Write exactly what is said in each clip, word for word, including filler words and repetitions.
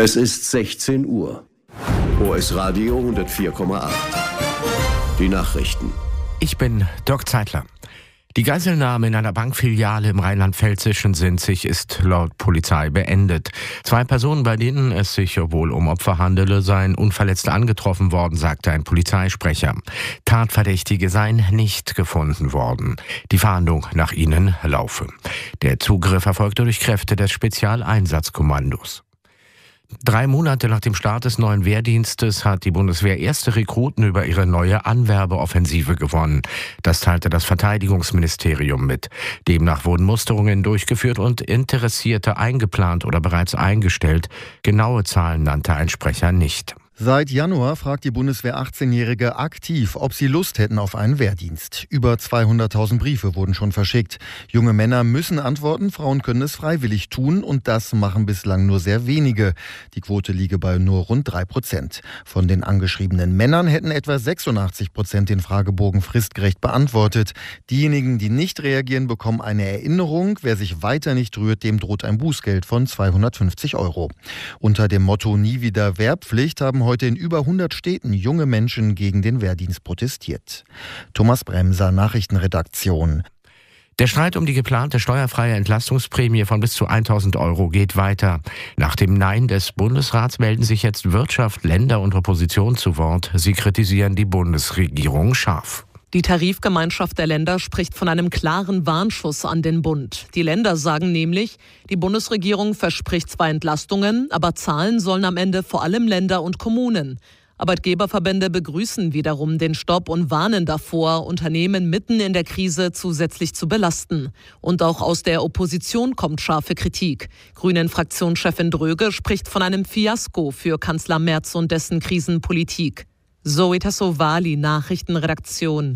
Es ist sechzehn Uhr. O S Radio hundertvier Komma acht. Die Nachrichten. Ich bin Dirk Zeitler. Die Geiselnahme in einer Bankfiliale im Rheinland-Pfälzischen Sinzig ist laut Polizei beendet. Zwei Personen, bei denen es sich wohl um Opfer handele, seien unverletzt angetroffen worden, sagte ein Polizeisprecher. Tatverdächtige seien nicht gefunden worden. Die Fahndung nach ihnen laufe. Der Zugriff erfolgte durch Kräfte des Spezialeinsatzkommandos. Drei Monate nach dem Start des neuen Wehrdienstes hat die Bundeswehr erste Rekruten über ihre neue Anwerbeoffensive gewonnen. Das teilte das Verteidigungsministerium mit. Demnach wurden Musterungen durchgeführt und Interessierte eingeplant oder bereits eingestellt. Genaue Zahlen nannte ein Sprecher nicht. Seit Januar fragt die Bundeswehr achtzehnjährige aktiv, ob sie Lust hätten auf einen Wehrdienst. Über zweihunderttausend Briefe wurden schon verschickt. Junge Männer müssen antworten, Frauen können es freiwillig tun und das machen bislang nur sehr wenige. Die Quote liege bei nur rund drei Prozent. Von den angeschriebenen Männern hätten etwa sechsundachtzig Prozent den Fragebogen fristgerecht beantwortet. Diejenigen, die nicht reagieren, bekommen eine Erinnerung. Wer sich weiter nicht rührt, dem droht ein Bußgeld von zweihundertfünfzig Euro. Unter dem Motto Nie wieder Wehrpflicht haben heute in über hundert Städten junge Menschen gegen den Wehrdienst protestiert. Thomas Bremser, Nachrichtenredaktion. Der Streit um die geplante steuerfreie Entlastungsprämie von bis zu tausend Euro geht weiter. Nach dem Nein des Bundesrats melden sich jetzt Wirtschaft, Länder und Opposition zu Wort. Sie kritisieren die Bundesregierung scharf. Die Tarifgemeinschaft der Länder spricht von einem klaren Warnschuss an den Bund. Die Länder sagen nämlich, die Bundesregierung verspricht zwar Entlastungen, aber zahlen sollen am Ende vor allem Länder und Kommunen. Arbeitgeberverbände begrüßen wiederum den Stopp und warnen davor, Unternehmen mitten in der Krise zusätzlich zu belasten. Und auch aus der Opposition kommt scharfe Kritik. Grünen-Fraktionschefin Dröge spricht von einem Fiasko für Kanzler Merz und dessen Krisenpolitik. Zoe Tassovali, Nachrichtenredaktion.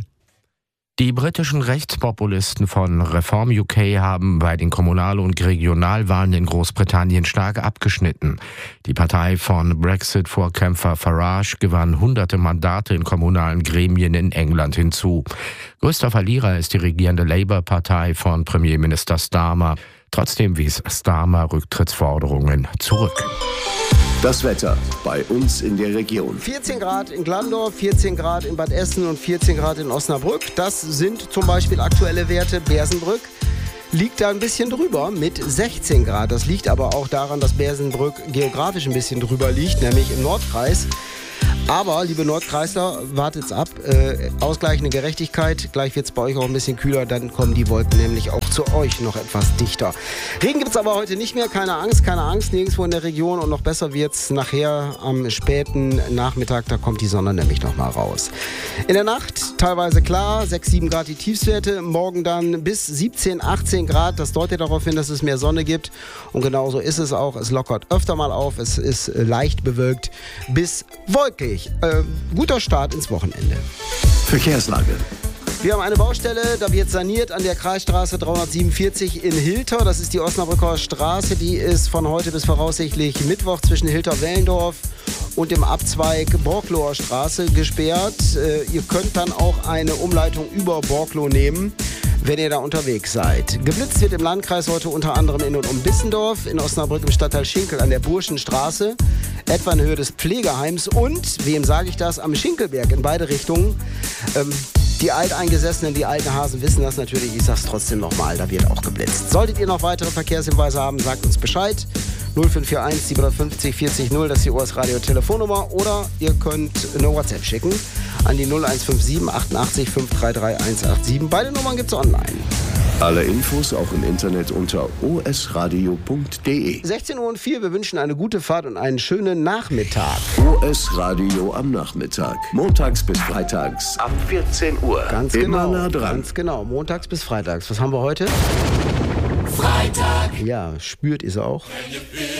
Die britischen Rechtspopulisten von Reform U K haben bei den Kommunal- und Regionalwahlen in Großbritannien stark abgeschnitten. Die Partei von Brexit-Vorkämpfer Farage gewann hunderte Mandate in kommunalen Gremien in England hinzu. Größter Verlierer ist die regierende Labour-Partei von Premierminister Starmer. Trotzdem wies Starmer Rücktrittsforderungen zurück. Das Wetter bei uns in der Region. vierzehn Grad in Glandorf, vierzehn Grad in Bad Essen und vierzehn Grad in Osnabrück. Das sind zum Beispiel aktuelle Werte. Bersenbrück liegt da ein bisschen drüber mit sechzehn Grad. Das liegt aber auch daran, dass Bersenbrück geografisch ein bisschen drüber liegt, nämlich im Nordkreis. Aber, liebe Nordkreisler, wartet's ab. Äh, ausgleichende Gerechtigkeit. Gleich wird's bei euch auch ein bisschen kühler. Dann kommen die Wolken nämlich auch zu euch noch etwas dichter. Regen gibt's aber heute nicht mehr. Keine Angst, keine Angst. Nirgendwo in der Region. Und noch besser wird's nachher am späten Nachmittag. Da kommt die Sonne nämlich noch mal raus. In der Nacht teilweise klar. sechs, sieben Grad die Tiefstwerte. Morgen dann bis siebzehn, achtzehn Grad. Das deutet darauf hin, dass es mehr Sonne gibt. Und genauso ist es auch. Es lockert öfter mal auf. Es ist leicht bewölkt bis wolkig. Äh, guter Start ins Wochenende. Verkehrslage. Wir haben eine Baustelle, da wird saniert an der Kreisstraße dreihundertsiebenundvierzig in Hilter. Das ist die Osnabrücker Straße. Die ist von heute bis voraussichtlich Mittwoch zwischen Hilter-Wellendorf und dem Abzweig Borkloer Straße gesperrt. Äh, ihr könnt dann auch eine Umleitung über Borkloh nehmen, wenn ihr da unterwegs seid. Geblitzt wird im Landkreis heute unter anderem in und um Bissendorf, in Osnabrück im Stadtteil Schinkel an der Burschenstraße, etwa in Höhe des Pflegeheims und, wem sage ich das, am Schinkelberg in beide Richtungen. Ähm, die Alteingesessenen, die alten Hasen wissen das natürlich, ich sag's trotzdem nochmal, da wird auch geblitzt. Solltet ihr noch weitere Verkehrshinweise haben, sagt uns Bescheid. null fünf vier eins siebenhundertfünfzig vierzig null, das ist die O S Radio Telefonnummer. Oder ihr könnt eine WhatsApp schicken an die null eins fünf sieben achtundachtzig fünf drei drei eins acht sieben. Beide Nummern gibt's online. Alle Infos auch im Internet unter o s radio punkt d e. sechzehn Uhr und vier, wir wünschen eine gute Fahrt und einen schönen Nachmittag. O S Radio am Nachmittag. Montags bis freitags ab vierzehn Uhr. Ganz Immer genau. nah dran. Ganz genau. Montags bis freitags. Was haben wir heute? Freitag. Ja, spürt ihr es auch?